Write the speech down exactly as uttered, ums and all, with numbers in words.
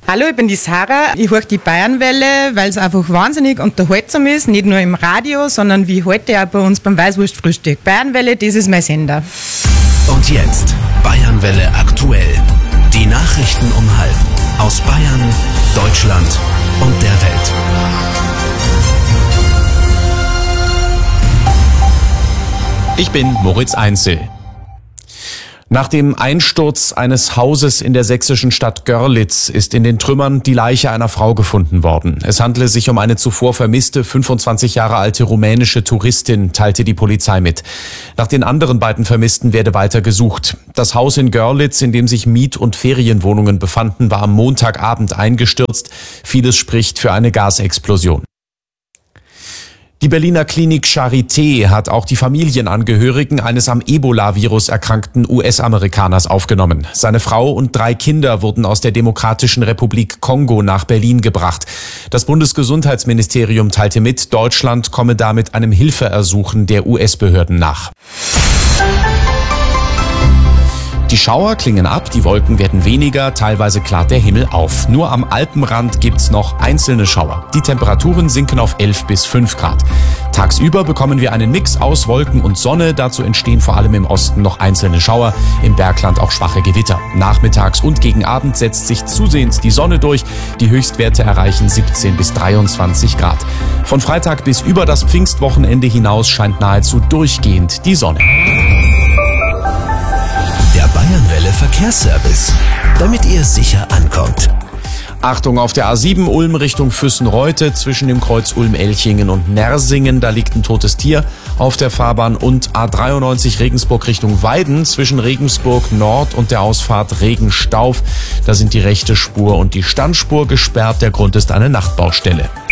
Hallo, ich bin die Sarah. Ich höre die Bayernwelle, weil es einfach wahnsinnig unterhaltsam ist. Nicht nur im Radio, sondern wie heute auch bei uns beim Weißwurstfrühstück. Bayernwelle, das ist mein Sender. Und jetzt Bayernwelle aktuell. Die Nachrichten um halb. Aus Bayern, Deutschland und der Welt. Ich bin Moritz Einzel. Nach dem Einsturz eines Hauses in der sächsischen Stadt Görlitz ist in den Trümmern die Leiche einer Frau gefunden worden. Es handele sich um eine zuvor vermisste, fünfundzwanzig Jahre alte rumänische Touristin, teilte die Polizei mit. Nach den anderen beiden Vermissten werde weiter gesucht. Das Haus in Görlitz, in dem sich Miet- und Ferienwohnungen befanden, war am Montagabend eingestürzt. Vieles spricht für eine Gasexplosion. Die Berliner Klinik Charité hat auch die Familienangehörigen eines am Ebola-Virus erkrankten U S-Amerikaners aufgenommen. Seine Frau und drei Kinder wurden aus der Demokratischen Republik Kongo nach Berlin gebracht. Das Bundesgesundheitsministerium teilte mit, Deutschland komme damit einem Hilfeersuchen der U S-Behörden nach. Die Schauer klingen ab, die Wolken werden weniger, teilweise klart der Himmel auf. Nur am Alpenrand gibt's noch einzelne Schauer. Die Temperaturen sinken auf elf bis fünf Grad. Tagsüber bekommen wir einen Mix aus Wolken und Sonne. Dazu entstehen vor allem im Osten noch einzelne Schauer, im Bergland auch schwache Gewitter. Nachmittags und gegen Abend setzt sich zusehends die Sonne durch. Die Höchstwerte erreichen siebzehn bis dreiundzwanzig Grad. Von Freitag bis über das Pfingstwochenende hinaus scheint nahezu durchgehend die Sonne. Der Bayernwelle Verkehrsservice, damit ihr sicher ankommt. Achtung auf der A sieben Ulm Richtung Füssen-Reute zwischen dem Kreuz Ulm-Elchingen und Nersingen. Da liegt ein totes Tier auf der Fahrbahn. Und A dreiundneunzig Regensburg Richtung Weiden zwischen Regensburg Nord und der Ausfahrt Regenstauf. Da sind die rechte Spur und die Standspur gesperrt. Der Grund ist eine Nachtbaustelle.